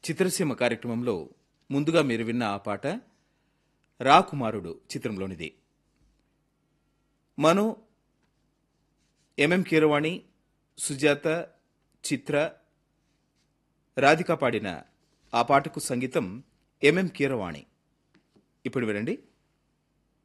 చిత్రసీమ కార్యక్రమంలో ముందుగా మీరు విన్న ఆ పాట రాకుమారుడు చిత్రంలోనిది. మను, ఎంఎం కీరవాణి, సుజాత, చిత్ర, రాధిక పాడిన ఆ పాటకు సంగీతం ఎంఎం కీరవాణి. ఇప్పుడు వినండి.